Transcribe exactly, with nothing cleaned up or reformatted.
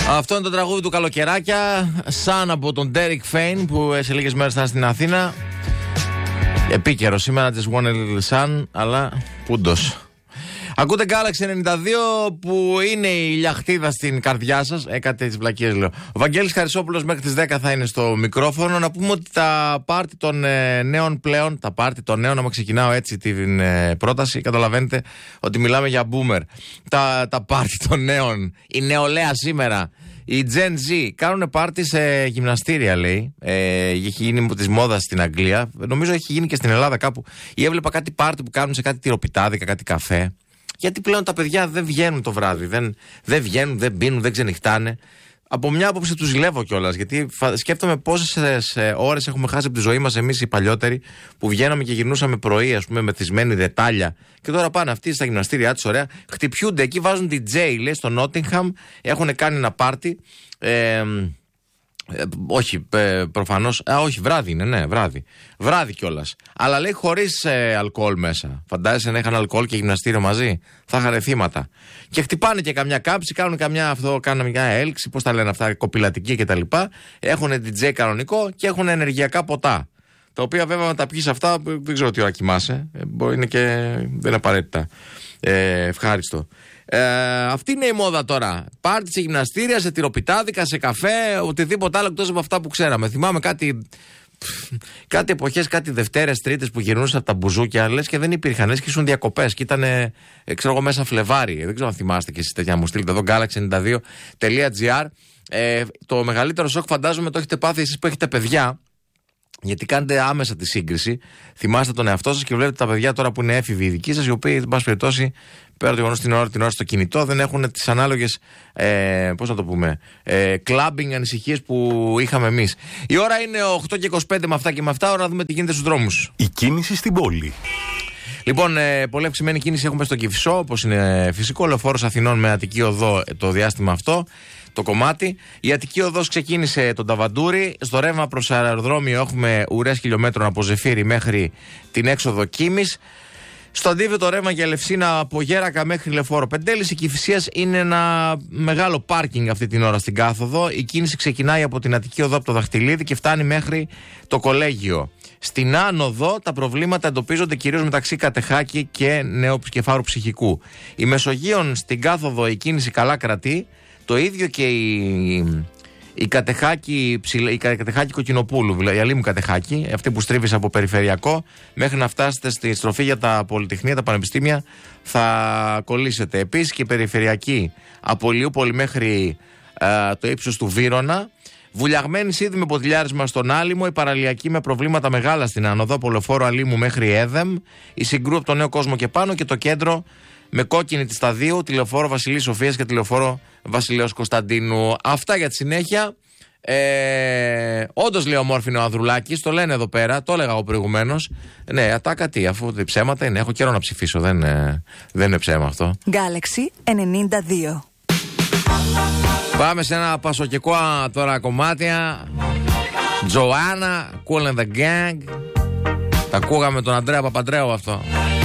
Αυτό είναι το τραγούδι του Καλοκαιράκια, σαν από τον Derek Fain που σε λίγες μέρες θα είναι στην Αθήνα. Επίκαιρο σήμερα, just one little sun, αλλά πούντος. Ακούτε Galaxy ενενήντα δύο που είναι η λιαχτίδα στην καρδιά σας. Ε, κάτι τις βλακίες λέω. Ο Βαγγέλης Χαρισόπουλος μέχρι τις δέκα θα είναι στο μικρόφωνο. Να πούμε ότι τα πάρτι των ε, νέων πλέον, τα πάρτι των νέων, άμα ξεκινάω έτσι την ε, πρόταση, καταλαβαίνετε ότι μιλάμε για boomer. Τα, τα πάρτι των νέων, η νεολαία σήμερα, η Gen Z, κάνουν πάρτι σε γυμναστήρια, λέει. Ε, έχει γίνει της μόδας στην Αγγλία. Νομίζω έχει γίνει και στην Ελλάδα κάπου. Ή έβλεπα κάτι πάρτι που κάνουν σε κάτι τυροπιτάδικα, κάτι καφέ. Γιατί πλέον τα παιδιά δεν βγαίνουν το βράδυ. Δεν, δεν βγαίνουν, δεν πίνουν, δεν ξενυχτάνε. Από μια άποψη του ζηλεύω κιόλας. Γιατί σκέφτομαι πόσες ώρες έχουμε χάσει από τη ζωή μας εμείς οι παλιότεροι που βγαίναμε και γυρνούσαμε πρωί, ας πούμε, μεθυσμένοι δετάλια. Και τώρα πάνε αυτοί στα γυμναστήριά τους, ωραία. Χτυπιούνται εκεί, βάζουν ντι τζέι, λέει, στο Νότιγχαμ. Έχουν κάνει ένα πάρτι. Ε, Ε, όχι, ε, προφανώς. Α, όχι, βράδυ είναι, ναι, βράδυ. Βράδυ κιόλας. Αλλά λέει χωρίς ε, αλκοόλ μέσα. Φαντάζεσαι να είχαν αλκοόλ και γυμναστήριο μαζί. Θα είχαν θύματα. Και χτυπάνε και καμιά κάψη, κάνουν καμιά αυτό, κάνουν μια έλξη, πώς τα λένε αυτά, κοπηλατική κτλ. Έχουν ντι τζέι κανονικό και έχουν ενεργειακά ποτά. Τα οποία βέβαια να τα πιείς αυτά, δεν ξέρω τι ώρα κοιμάσαι. Ε, μπορεί είναι και δεν είναι απαραίτητα ε, ευχάριστο. Ε, αυτή είναι η μόδα τώρα. Πάρτι σε γυμναστήρια, σε τυροπιτάδικα, σε καφέ, οτιδήποτε άλλο εκτός από αυτά που ξέραμε. Θυμάμαι κάτι, κάτι εποχές, κάτι Δευτέρες, Τρίτες που γυρνούσαν από τα μπουζούκια, λες και δεν υπήρχαν, λες και ήσουν διακοπές και ήταν, ξέρω εγώ, μέσα Φλεβάρι. Δεν ξέρω αν θυμάστε και εσείς τέτοια, μου στείλετε εδώ galaxy ενενήντα δύο τελεία τζι άρ. Ε, το μεγαλύτερο σοκ φαντάζομαι το έχετε πάθει εσείς που έχετε παιδιά. Γιατί κάνετε άμεσα τη σύγκριση. Θυμάστε τον εαυτό σας και βλέπετε τα παιδιά τώρα που είναι έφηβοι οι δικοί σας, οι οποίοι, εν πάση περιπτώσει, πέρα το γεγονός την ώρα, την ώρα στο κινητό, δεν έχουν τις ανάλογες, ε, πώς να το πούμε, ε, clubbing ανησυχίες που είχαμε εμείς. Η ώρα είναι οκτώ και είκοσι πέντε με αυτά και με αυτά, ώρα να δούμε τι γίνεται στους δρόμους. Η κίνηση στην πόλη. Λοιπόν, ε, πολύ αυξημένη κίνηση έχουμε στο Κηφισό, όπως είναι φυσικό. Λεωφόρος Αθηνών με Αττική Οδό το διάστημα αυτό. Το κομμάτι. Η Αττική Οδός ξεκίνησε τον Ταβαντούρη. Στο ρεύμα προς αεροδρόμιο έχουμε ουρές χιλιόμετρων από Ζεφύρι μέχρι την έξοδο Κίμης. Στο αντίθετο ρεύμα για Ελευσίνα από Γέρακα μέχρι Λεωφόρο Πεντέλης. Η Κηφισίας είναι ένα μεγάλο πάρκινγκ αυτή την ώρα στην κάθοδο. Η κίνηση ξεκινάει από την Αττική Οδό από το Δαχτυλίδι και φτάνει μέχρι το Κολέγιο. Στην άνοδο τα προβλήματα εντοπίζονται κυρίως μεταξύ Κατεχάκη και Νέου Κεφάρου Ψυχικού. Η Μεσογείων στην κάθοδο η κίνηση καλά κρατεί. Το ίδιο και η, η Κατεχάκη, η Κατεχάκη Κοκκινοπούλου, δηλαδή η Αλήμου Κατεχάκη, αυτή που στρίβει από περιφερειακό, μέχρι να φτάσετε στη στροφή για τα πολυτεχνία, τα πανεπιστήμια, θα κολλήσετε. Επίσης και η περιφερειακή από Λιούπολη μέχρι α, το ύψος του Βύρωνα. Βουλιαγμένη ήδη με ποδηλιάρισμα στον Άλυμο, η παραλιακή με προβλήματα μεγάλα στην άνοδο, από Λεωφόρο Αλήμου μέχρι Έδεμ, η Συγκρού από τον Νέο Κόσμο και πάνω και το κέντρο με κόκκινη τη Σταδίου, τη Λεωφόρο Βασιλής Σοφίας και τη Λεωφόρο Βασιλέως Κωνσταντίνου. Αυτά για τη συνέχεια. Ε, όντως λέει ομόρφινο ο Ανδρουλάκης, το λένε εδώ πέρα, το έλεγα εγώ προηγουμένως. Ναι, ατάκα τι, αφού δεν ψέματα είναι, έχω καιρό να ψηφίσω, δεν, ε, δεν είναι ψέμα αυτό. Galaxy ενενήντα δύο. Πάμε σε ένα πασοκικό τώρα κομμάτια. Τζοάννα, Cool and the Gang. Τα ακούγαμε τον Αντρέα Παπαντρέου αυτό.